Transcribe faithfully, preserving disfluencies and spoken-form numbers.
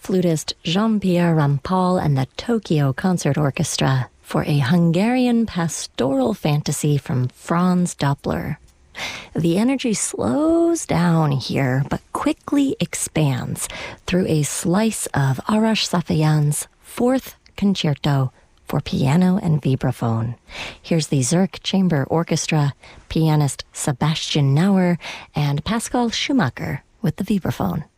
flutist Jean-Pierre Rampal and the Tokyo Concert Orchestra for a Hungarian pastoral fantasy from Franz Doppler. The energy slows down here, but quickly expands through a slice of Arash Safyan's Fourth Concerto for piano and vibraphone. Here's the Zurich Chamber Orchestra, pianist Sebastian Nauer, and Pascal Schumacher with the vibraphone.